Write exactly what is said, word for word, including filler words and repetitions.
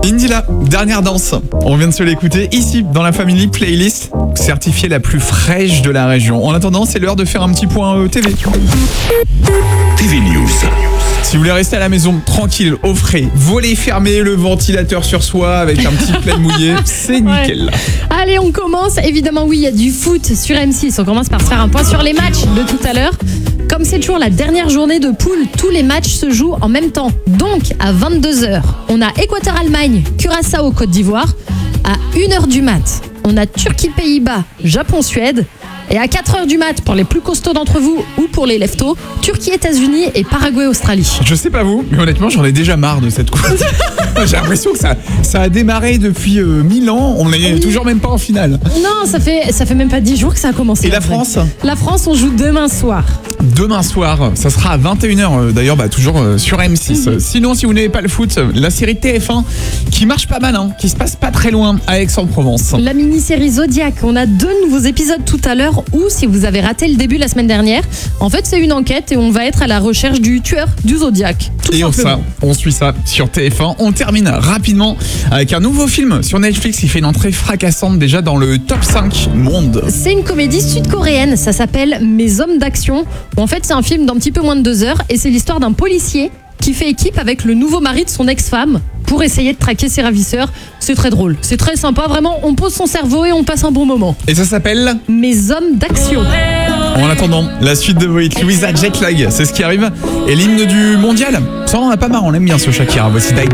Indila, dernière danse. On vient de se l'écouter ici dans la Family Playlist, certifiée la plus fraîche de la région. En attendant, c'est l'heure de faire un petit point euh, T V. T V News. Si vous voulez rester à la maison tranquille, au frais, voler fermé, le ventilateur sur soi avec un petit plaid mouillé, c'est nickel. Ouais. Allez, on commence. Évidemment, oui, il y a du foot sur M six. On commence par se faire un point sur les matchs de tout à l'heure. Comme c'est toujours la dernière journée de poule, tous les matchs se jouent en même temps. Donc, à vingt-deux heures, on a Équateur-Allemagne, Curaçao-Côte d'Ivoire. À une heure du mat, on a Turquie-Pays-Bas, Japon-Suède. Et à quatre heures du mat, pour les plus costauds d'entre vous ou pour les leftos, Turquie-États-Unis et Paraguay-Australie. Je sais pas vous, mais honnêtement, j'en ai déjà marre de cette course. J'ai l'impression que ça, ça a démarré depuis euh, mille ans, on n'est Oui. toujours même pas en finale. Non, ça fait, ça fait même pas dix jours que ça a commencé. Et la en fait. France ? La France, on joue demain soir. Demain soir, ça sera à vingt et une heures, euh, d'ailleurs bah, toujours euh, sur M six. Mhm. Sinon, si vous n'avez pas le foot, la série T F un qui marche pas mal, hein, qui se passe pas très loin à Aix-en-Provence. La mini-série Zodiac, on a deux nouveaux épisodes tout à l'heure où, si vous avez raté le début la semaine dernière, en fait c'est une enquête et on va être à la recherche du tueur du Zodiac. Tout Et on, simplement. ça, on suit ça sur T F un. On termine rapidement avec un nouveau film sur Netflix qui fait une entrée fracassante déjà dans le top cinq monde. C'est une comédie sud-coréenne, ça s'appelle Mes hommes d'action. En fait, c'est un film d'un petit peu moins de deux heures et c'est l'histoire d'un policier qui fait équipe avec le nouveau mari de son ex-femme pour essayer de traquer ses ravisseurs. C'est très drôle, c'est très sympa, vraiment, on pose son cerveau et on passe un bon moment. Et ça s'appelle Mes hommes d'action. En attendant, la suite de Voit, Louisa Jetlag, c'est ce qui arrive. Et l'hymne du mondial, ça on a pas marre, on aime bien ce Shakira. Voici Die Die.